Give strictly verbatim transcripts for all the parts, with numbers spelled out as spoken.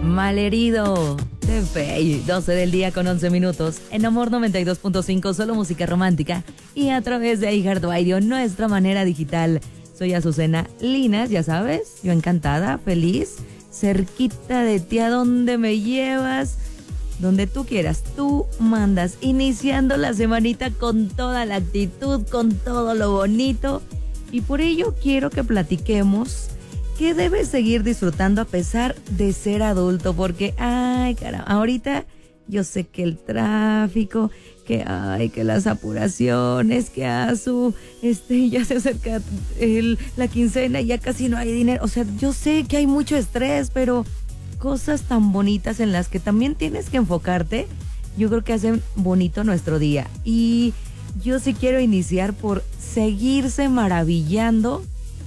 Malherido de Fey, doce del día con once minutos, en Amor noventa y dos punto cinco, solo música romántica y a través de iHeartRadio, nuestra manera digital. Soy Azucena Linas, ya sabes, yo encantada, feliz, cerquita de ti, a donde me llevas, donde tú quieras, tú mandas, iniciando la semanita con toda la actitud, con todo lo bonito, y por ello quiero que platiquemos que debes seguir disfrutando a pesar de ser adulto, porque, ay, caramba, ahorita yo sé que el tráfico, que, ay, que las apuraciones, que a su, este, ya se acerca el, la quincena y ya casi no hay dinero, o sea, yo sé que hay mucho estrés, pero cosas tan bonitas en las que también tienes que enfocarte, yo creo que hacen bonito nuestro día, y yo sí quiero iniciar por seguirse maravillando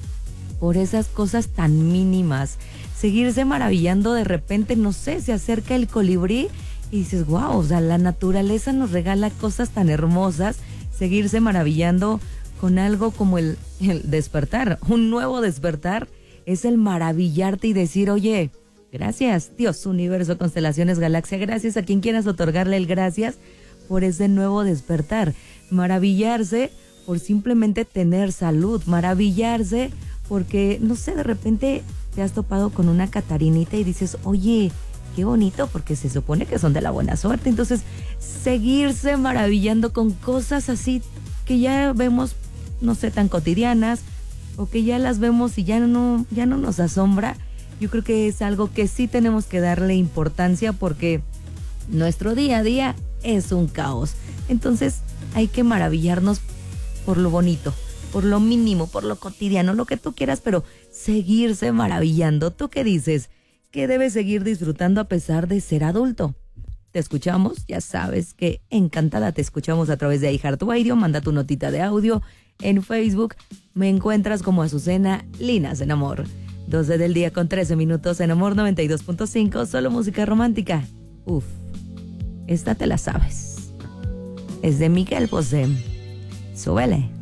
por esas cosas tan mínimas, seguirse maravillando. De repente, no sé, se acerca el colibrí y dices, wow, o sea, la naturaleza nos regala cosas tan hermosas, seguirse maravillando con algo como el, el despertar, un nuevo despertar, es el maravillarte y decir, oye, gracias, Dios, universo, constelaciones, galaxia, gracias a quien quieras otorgarle el gracias por ese nuevo despertar, maravillarse por simplemente tener salud, maravillarse porque, no sé, de repente te has topado con una catarinita y dices, oye, qué bonito, porque se supone que son de la buena suerte. Entonces, seguirse maravillando con cosas así que ya vemos, no sé, tan cotidianas, o que ya las vemos y ya no, ya no nos asombra, yo creo que es algo que sí tenemos que darle importancia, porque nuestro día a día es un caos. Entonces, hay que maravillarnos por lo bonito, por lo mínimo, por lo cotidiano, lo que tú quieras, pero seguirse maravillando. ¿Tú qué dices? ¿Qué debes seguir disfrutando a pesar de ser adulto? Te escuchamos, ya sabes que encantada te escuchamos a través de iHeartRadio. Manda tu notita de audio en Facebook. Me encuentras como Azucena Linas en Amor. doce del día con trece minutos en Amor noventa y dos punto cinco, solo música romántica. Uf, esta te la sabes. Es de Miguel Bosé. Súbele.